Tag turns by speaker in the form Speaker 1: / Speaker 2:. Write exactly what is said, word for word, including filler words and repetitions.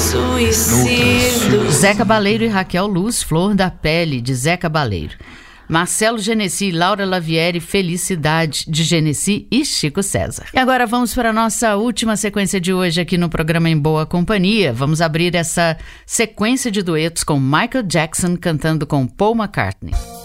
Speaker 1: suicídio.
Speaker 2: Zé Cabaleiro e Raquel Luz, Flor da Pele, de Zé Cabaleiro. Marcelo Genesi, Laura Lavieri, Felicidade, de Genesi e Chico César. E agora vamos para a nossa última sequência de hoje aqui no programa Em Boa Companhia. Vamos abrir essa sequência de duetos com Michael Jackson cantando com Paul McCartney.